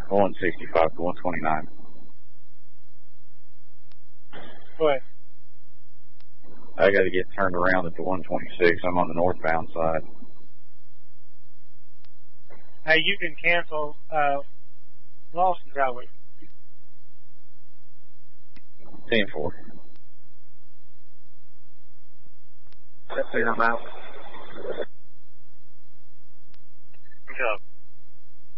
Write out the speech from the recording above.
165 to 129. Go ahead. I got to get turned around at the 126. I'm on the northbound side. Hey, you can cancel Lawson Driveway. 10-4. I'm out. Good job.